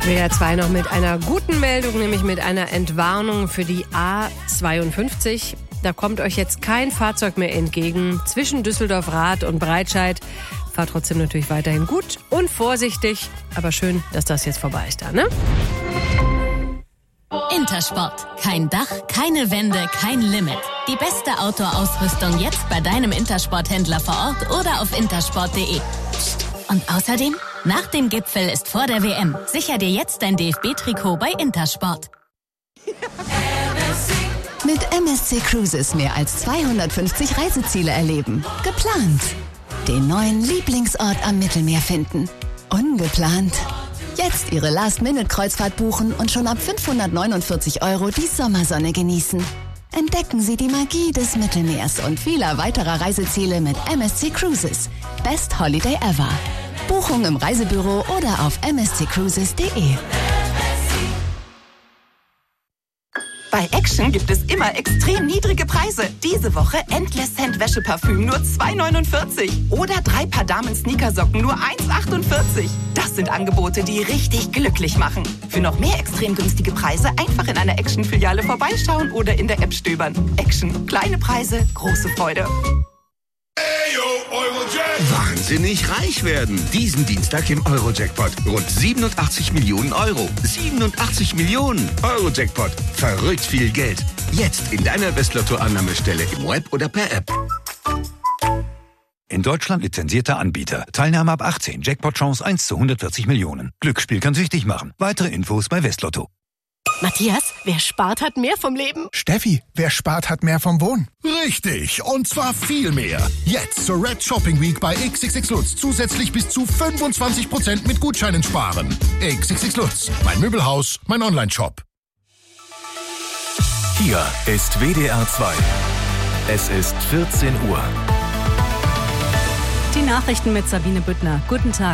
WDR 2 noch mit einer guten Meldung, nämlich mit einer Entwarnung für die A52. Da kommt euch jetzt kein Fahrzeug mehr entgegen. Zwischen Düsseldorf-Rath und Breitscheid. Fahrt trotzdem natürlich weiterhin gut und vorsichtig. Aber schön, dass das jetzt vorbei ist da, ne? Intersport. Kein Dach, keine Wände, kein Limit. Die beste Outdoor-Ausrüstung jetzt bei deinem Intersport-Händler vor Ort oder auf intersport.de. Und außerdem, nach dem Gipfel ist vor der WM. Sicher dir jetzt dein DFB-Trikot bei Intersport. Mit MSC Cruises mehr als 250 Reiseziele erleben. Geplant. Den neuen Lieblingsort am Mittelmeer finden. Ungeplant. Jetzt Ihre Last-Minute-Kreuzfahrt buchen und schon ab 549 € die Sommersonne genießen. Entdecken Sie die Magie des Mittelmeers und vieler weiterer Reiseziele mit MSC Cruises. Best Holiday ever. Buchung im Reisebüro oder auf msccruises.de. Bei Action gibt es immer extrem niedrige Preise. Diese Woche Endless Scent Wäscheparfüm nur 2,49 oder 3 Paar Damen-Sneakersocken nur 1,48. Das sind Angebote, die richtig glücklich machen. Für noch mehr extrem günstige Preise einfach in einer Action-Filiale vorbeischauen oder in der App stöbern. Action. Kleine Preise, große Freude. Wahnsinnig reich werden. Diesen Dienstag im Euro-Jackpot. Rund 87 Millionen Euro. 87 Millionen. Euro-Jackpot. Verrückt viel Geld. Jetzt in deiner Westlotto-Annahmestelle im Web oder per App. In Deutschland lizenzierter Anbieter. Teilnahme ab 18. Jackpot-Chance 1 zu 140 Millionen. Glücksspiel kann süchtig machen. Weitere Infos bei Westlotto. Matthias, wer spart, hat mehr vom Leben. Steffi, wer spart, hat mehr vom Wohnen. Richtig, und zwar viel mehr. Jetzt zur Red Shopping Week bei XXX Lutz zusätzlich bis zu 25% mit Gutscheinen sparen. XXX Lutz, mein Möbelhaus, mein Online-Shop. Hier ist WDR 2. Es ist 14 Uhr. Die Nachrichten mit Sabine Büttner. Guten Tag.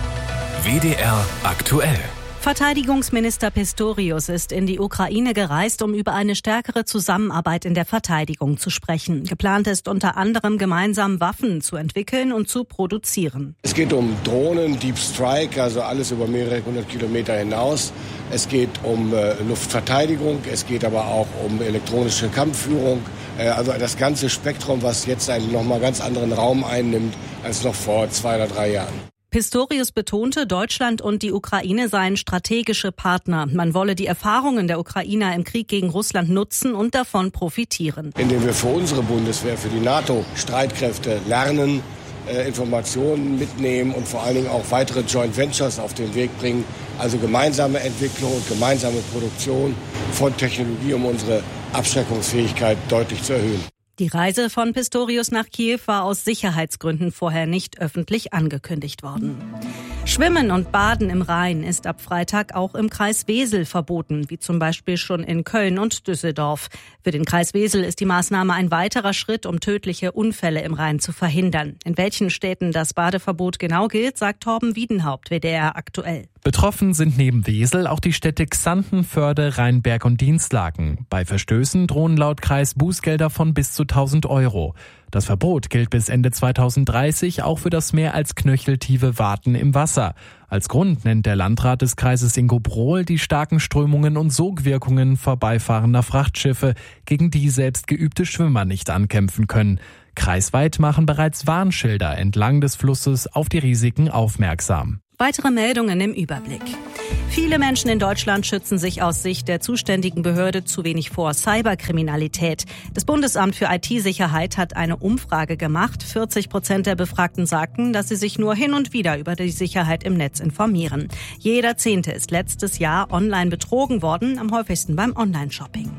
WDR aktuell. Verteidigungsminister Pistorius ist in die Ukraine gereist, um über eine stärkere Zusammenarbeit in der Verteidigung zu sprechen. Geplant ist unter anderem, gemeinsam Waffen zu entwickeln und zu produzieren. Es geht um Drohnen, Deep Strike, also alles über mehrere hundert Kilometer hinaus. Es geht um Luftverteidigung, es geht aber auch um elektronische Kampfführung. Also das ganze Spektrum, was jetzt einen nochmal ganz anderen Raum einnimmt als noch vor 2 oder 3 Jahren. Pistorius betonte, Deutschland und die Ukraine seien strategische Partner. Man wolle die Erfahrungen der Ukrainer im Krieg gegen Russland nutzen und davon profitieren. Indem wir für unsere Bundeswehr, für die NATO-Streitkräfte lernen, Informationen mitnehmen und vor allen Dingen auch weitere Joint Ventures auf den Weg bringen. Also gemeinsame Entwicklung und gemeinsame Produktion von Technologie, um unsere Abschreckungsfähigkeit deutlich zu erhöhen. Die Reise von Pistorius nach Kiew war aus Sicherheitsgründen vorher nicht öffentlich angekündigt worden. Schwimmen und Baden im Rhein ist ab Freitag auch im Kreis Wesel verboten, wie zum Beispiel schon in Köln und Düsseldorf. Für den Kreis Wesel ist die Maßnahme ein weiterer Schritt, um tödliche Unfälle im Rhein zu verhindern. In welchen Städten das Badeverbot genau gilt, sagt Torben Wiedenhaupt, WDR aktuell. Betroffen sind neben Wesel auch die Städte Xanten, Förde, Rheinberg und Dinslaken. Bei Verstößen drohen laut Kreis Bußgelder von bis zu 1.000 €. Das Verbot gilt bis Ende 2030 auch für das mehr als knöcheltiefe Warten im Wasser. Als Grund nennt der Landrat des Kreises Ingo Brohl die starken Strömungen und Sogwirkungen vorbeifahrender Frachtschiffe, gegen die selbst geübte Schwimmer nicht ankämpfen können. Kreisweit machen bereits Warnschilder entlang des Flusses auf die Risiken aufmerksam. Weitere Meldungen im Überblick. Viele Menschen in Deutschland schützen sich aus Sicht der zuständigen Behörde zu wenig vor Cyberkriminalität. Das Bundesamt für IT-Sicherheit hat eine Umfrage gemacht. 40% der Befragten sagten, dass sie sich nur hin und wieder über die Sicherheit im Netz informieren. Jeder Zehnte ist letztes Jahr online betrogen worden, am häufigsten beim Online-Shopping.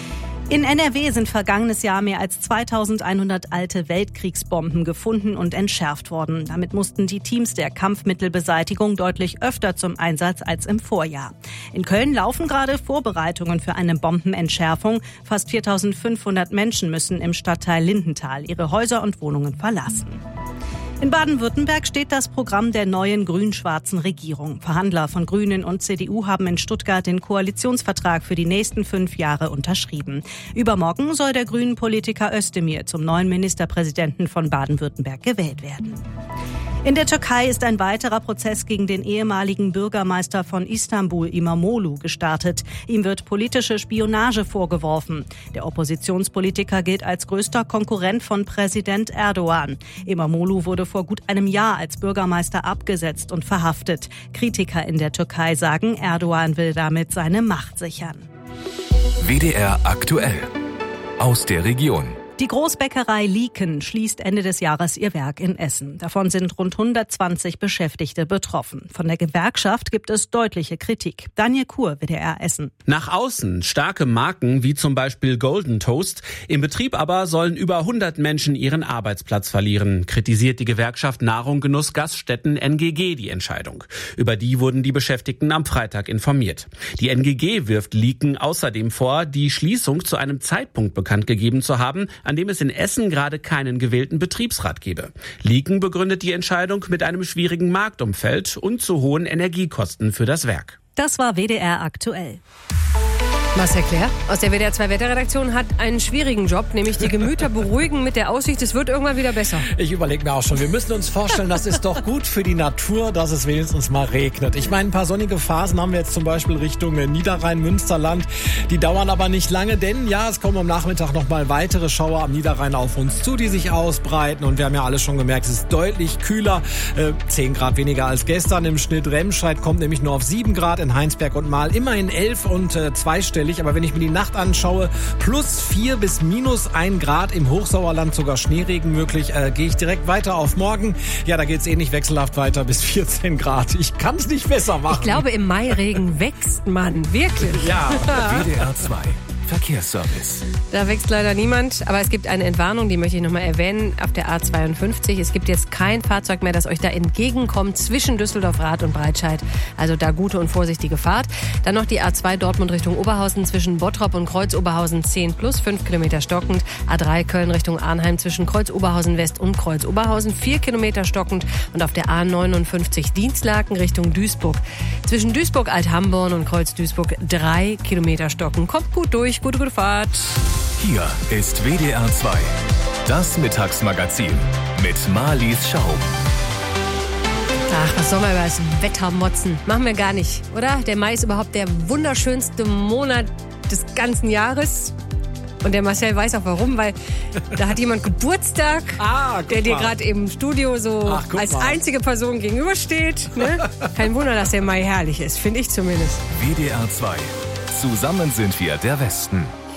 In NRW sind vergangenes Jahr mehr als 2100 alte Weltkriegsbomben gefunden und entschärft worden. Damit mussten die Teams der Kampfmittelbeseitigung deutlich öfter zum Einsatz als im Vorjahr. In Köln laufen gerade Vorbereitungen für eine Bombenentschärfung. Fast 4500 Menschen müssen im Stadtteil Lindenthal ihre Häuser und Wohnungen verlassen. In Baden-Württemberg steht das Programm der neuen grün-schwarzen Regierung. Verhandler von Grünen und CDU haben in Stuttgart den Koalitionsvertrag für die nächsten 5 Jahre unterschrieben. Übermorgen soll der Grünen-Politiker Özdemir zum neuen Ministerpräsidenten von Baden-Württemberg gewählt werden. In der Türkei ist ein weiterer Prozess gegen den ehemaligen Bürgermeister von Istanbul, İmamoğlu, gestartet. Ihm wird politische Spionage vorgeworfen. Der Oppositionspolitiker gilt als größter Konkurrent von Präsident Erdogan. İmamoğlu wurde vor gut einem Jahr als Bürgermeister abgesetzt und verhaftet. Kritiker in der Türkei sagen, Erdogan will damit seine Macht sichern. WDR aktuell. Aus der Region. Die Großbäckerei Lieken schließt Ende des Jahres ihr Werk in Essen. Davon sind rund 120 Beschäftigte betroffen. Von der Gewerkschaft gibt es deutliche Kritik. Daniel Kur, WDR Essen. Nach außen starke Marken wie zum Beispiel Golden Toast. Im Betrieb aber sollen über 100 Menschen ihren Arbeitsplatz verlieren. Kritisiert die Gewerkschaft Nahrung, Genuss, Gaststätten NGG die Entscheidung. Über die wurden die Beschäftigten am Freitag informiert. Die NGG wirft Lieken außerdem vor, die Schließung zu einem Zeitpunkt bekannt gegeben zu haben, an dem es in Essen gerade keinen gewählten Betriebsrat gebe. Lieken begründet die Entscheidung mit einem schwierigen Marktumfeld und zu hohen Energiekosten für das Werk. Das war WDR aktuell. Marcel Claire aus der WDR 2 Wetterredaktion hat einen schwierigen Job, nämlich die Gemüter beruhigen mit der Aussicht, es wird irgendwann wieder besser. Ich überlege mir auch schon, wir müssen uns vorstellen, das ist doch gut für die Natur, dass es wenigstens mal regnet. Ich meine, ein paar sonnige Phasen haben wir jetzt zum Beispiel Richtung Niederrhein, Münsterland. Die dauern aber nicht lange, denn ja, es kommen am Nachmittag noch mal weitere Schauer am Niederrhein auf uns zu, die sich ausbreiten. Und wir haben ja alle schon gemerkt, es ist deutlich kühler, 10 Grad weniger als gestern im Schnitt. Remscheid kommt nämlich nur auf 7 Grad, in Heinsberg und Marl immerhin 11 und zweistellig. Aber wenn ich mir die Nacht anschaue, plus 4 bis minus 1 Grad, im Hochsauerland sogar Schneeregen möglich, gehe ich direkt weiter auf morgen. Ja, da geht's ähnlich wechselhaft weiter bis 14 Grad. Ich kann es nicht besser machen. Ich glaube, im Mairegen wächst man, wirklich. Ja. WDR 2. Verkehrsservice. Da wächst leider niemand, aber es gibt eine Entwarnung, die möchte ich nochmal erwähnen, auf der A52. Es gibt jetzt kein Fahrzeug mehr, das euch da entgegenkommt zwischen Düsseldorf-Rath und Breitscheid. Also da gute und vorsichtige Fahrt. Dann noch die A2 Dortmund Richtung Oberhausen zwischen Bottrop und Kreuz-Oberhausen 10 plus 5 Kilometer stockend. A3 Köln Richtung Arnheim zwischen Kreuz-Oberhausen West und Kreuz-Oberhausen 4 Kilometer stockend. Und auf der A59 Dienstlaken Richtung Duisburg. Zwischen Duisburg-Alt-Hamborn und Kreuz-Duisburg 3 Kilometer stockend. Kommt gut durch. Gute Fahrt. Hier ist WDR 2. Das Mittagsmagazin mit Marlies Schau. Ach, was soll man über das Wetter motzen? Machen wir gar nicht, oder? Der Mai ist überhaupt der wunderschönste Monat des ganzen Jahres. Und der Marcel weiß auch warum, weil da hat jemand Geburtstag, der dir gerade im Studio so als einzige Person gegenübersteht. Ne? Kein Wunder, dass der Mai herrlich ist, finde ich zumindest. WDR 2. Zusammen sind wir der Westen.